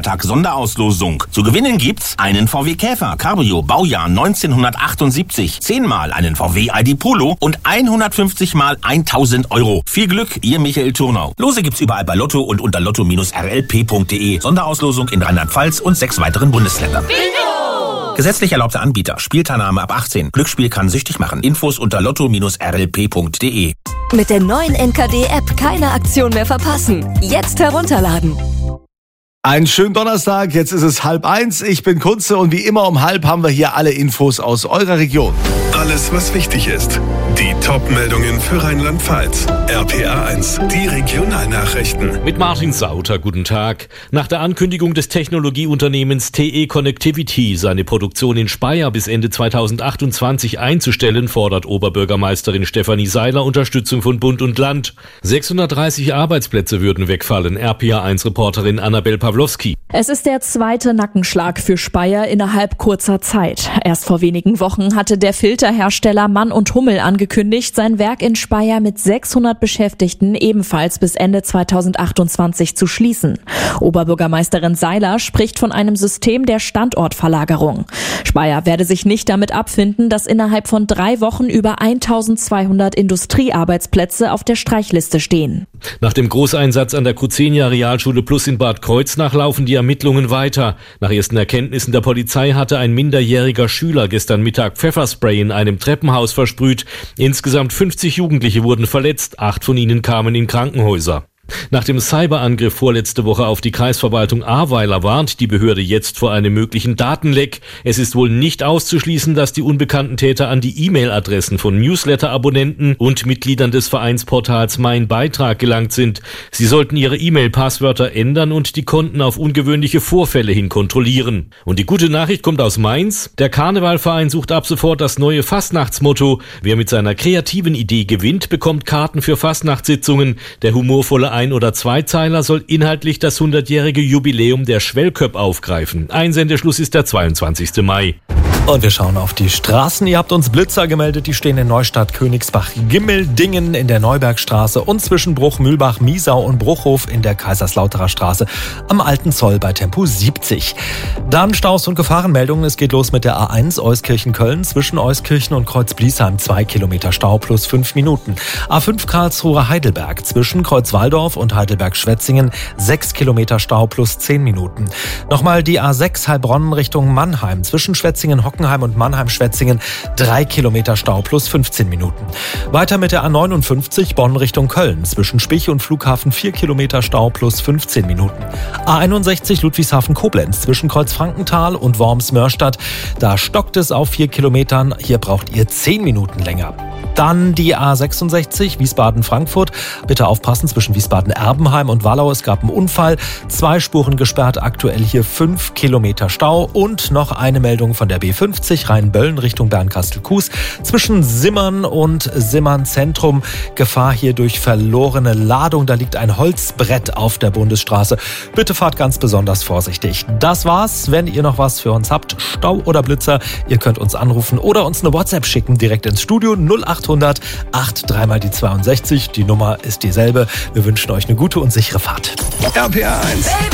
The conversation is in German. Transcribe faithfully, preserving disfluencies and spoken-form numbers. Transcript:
Tag Sonderauslosung. Zu gewinnen gibt's einen V W Käfer Cabrio Baujahr neunzehnhundertachtundsiebzig, zehnmal einen V W I D Polo und hundertfünfzig mal tausend Euro. Viel Glück, Ihr Michael Turnau. Lose gibt's überall bei Lotto und unter lotto Bindestrich r l p punkt d e. Sonderauslosung in Rheinland-Pfalz und sechs weiteren Bundesländern. Bingo! Gesetzlich erlaubter Anbieter. Spielteilnahme ab achtzehn. Glücksspiel kann süchtig machen. Infos unter lotto Bindestrich r l p punkt d e. Mit der neuen N K D-App keine Aktion mehr verpassen. Jetzt herunterladen. Einen schönen Donnerstag, jetzt ist es halb eins, ich bin Kunze und wie immer um halb haben wir hier alle Infos aus eurer Region. Alles, was wichtig ist. Die Top-Meldungen für Rheinland-Pfalz. R P A eins, die Regionalnachrichten. Mit Martin Sauter, guten Tag. Nach der Ankündigung des Technologieunternehmens T E Connectivity, seine Produktion in Speyer bis Ende zweitausendachtundzwanzig einzustellen, fordert Oberbürgermeisterin Stefanie Seiler Unterstützung von Bund und Land. sechshundertdreißig Arbeitsplätze würden wegfallen, R P A eins Reporterin Annabel Pawlowski. Es ist der zweite Nackenschlag für Speyer innerhalb kurzer Zeit. Erst vor wenigen Wochen hatte der Filterhersteller Mann und Hummel angekündigt, sein Werk in Speyer mit sechshundert Beschäftigten ebenfalls bis Ende zweitausendachtundzwanzig zu schließen. Oberbürgermeisterin Seiler spricht von einem System der Standortverlagerung. Speyer werde sich nicht damit abfinden, dass innerhalb von drei Wochen über eintausendzweihundert Industriearbeitsplätze auf der Streichliste stehen. Nach dem Großeinsatz an der Kuzenia Realschule Plus in Bad Kreuznach laufen die Ermittlungen weiter. Nach ersten Erkenntnissen der Polizei hatte ein minderjähriger Schüler gestern Mittag Pfefferspray in einem Treppenhaus versprüht. Insgesamt fünfzig Jugendliche wurden verletzt, acht von ihnen kamen in Krankenhäuser. Nach dem Cyberangriff vorletzte Woche auf die Kreisverwaltung Ahrweiler warnt die Behörde jetzt vor einem möglichen Datenleck. Es ist wohl nicht auszuschließen, dass die unbekannten Täter an die E-Mail-Adressen von Newsletter-Abonnenten und Mitgliedern des Vereinsportals Mein Beitrag gelangt sind. Sie sollten ihre E-Mail-Passwörter ändern und die Konten auf ungewöhnliche Vorfälle hin kontrollieren. Und die gute Nachricht kommt aus Mainz. Der Karnevalverein sucht ab sofort das neue Fastnachtsmotto. Wer mit seiner kreativen Idee gewinnt, bekommt Karten für Fastnachtssitzungen. Der humorvolle Ein- oder Zweizeiler soll inhaltlich das hundertjährige Jubiläum der Schwellköpp aufgreifen. Einsendeschluss ist der zweiundzwanzigsten Mai. Und wir schauen auf die Straßen. Ihr habt uns Blitzer gemeldet, die stehen in Neustadt, Königsbach, Gimmeldingen in der Neubergstraße und zwischen Bruch, Mühlbach, Miesau und Bruchhof in der Kaiserslauterer Straße am Alten Zoll bei Tempo siebzig. Dann Staus und Gefahrenmeldungen. Es geht los mit der A eins Euskirchen-Köln zwischen Euskirchen und Kreuz-Bliesheim. Zwei Kilometer Stau plus fünf Minuten. A fünf Karlsruhe-Heidelberg zwischen Kreuz-Walldorf und Heidelberg-Schwetzingen. Sechs Kilometer Stau plus zehn Minuten. Nochmal die A sechs Heilbronn Richtung Mannheim zwischen Schwetzingen, Hockenheim und Mannheim-Schwetzingen. Drei Kilometer Stau plus fünfzehn Minuten. Weiter mit der A neunundfünfzig Bonn Richtung Köln zwischen Spich und Flughafen. Vier Kilometer Stau plus fünfzehn Minuten. A einundsechzig Ludwigshafen-Koblenz zwischen Kreuzfrankenthal und Worms-Mörstadt. Da stockt es auf vier Kilometern. Hier braucht ihr zehn Minuten länger. Dann die A sechsundsechzig Wiesbaden-Frankfurt. Bitte aufpassen zwischen Wiesbaden-Erbenheim und Wallau. Es gab einen Unfall. Zwei Spuren gesperrt. Aktuell hier fünf Kilometer Stau. Und noch eine Meldung von der B fünfzig Rheinböllen Richtung Bernkastel-Kues. Zwischen Simmern und Simmern Zentrum. Gefahr hier durch verlorene Ladung. Da liegt ein Holzbrett auf der Bundesstraße. Bitte fahrt ganz besonders vorsichtig. Das war's. Wenn ihr noch was für uns habt, Stau oder Blitzer, ihr könnt uns anrufen oder uns eine WhatsApp schicken direkt ins Studio null achthundert acht drei mal die zweiundsechzig. Die Nummer ist dieselbe. Wir wünschen euch eine gute und sichere Fahrt. R P A eins.